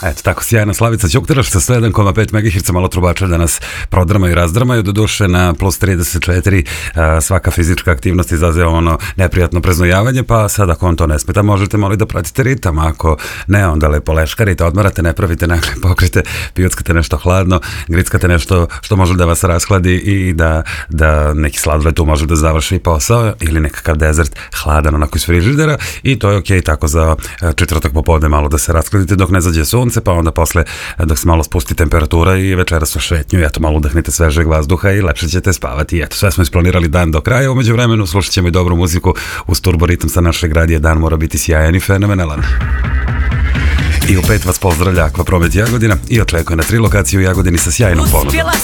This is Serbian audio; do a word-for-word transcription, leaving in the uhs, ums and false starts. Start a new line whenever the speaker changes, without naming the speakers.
Eto, tako sjajna Slavica Ćukteraš sa sto jedan zarez pet megaherca, malo trubača da nas prodrmaju i razdrmaju, do duše na plus trideset četiri svaka fizička aktivnost izaziva ono neprijatno preznojavanje, pa sad ako on to ne smeta, možete moli da pratite ritam, ako ne, onda lepo leškarite, odmarate, ne pravite nagle pokrite, pijuckate nešto hladno, grickate nešto što može da vas rashladi i da, da neki sladoled tu može da završi posao ili nekakav dezert hladan onako iz frižidera i to je okej, tako za četvrtak popodne malo da se raskladite dok ne zađe sunce, pa onda posle dok se malo spusti temperatura i večeras u šetnju, eto malo udahnite svežeg vazduha i lepše ćete spavati. Eto, sve smo isplanirali dan do kraja, umeđu vremenu slušat ćemo i dobru muziku uz turboritam sa našeg radija. Dan mora biti sjajan i fenomenalan. I opet vas pozdravlja Akvapromet Jagodina i očekuje na tri lokacije u Jagodini sa sjajnom ponudom.
Uspjela